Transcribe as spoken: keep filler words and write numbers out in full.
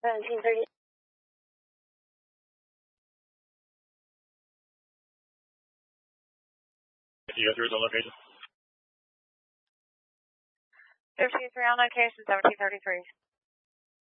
seventeen thirty. You go through the location. fifteen three on location, seventeen thirty-three.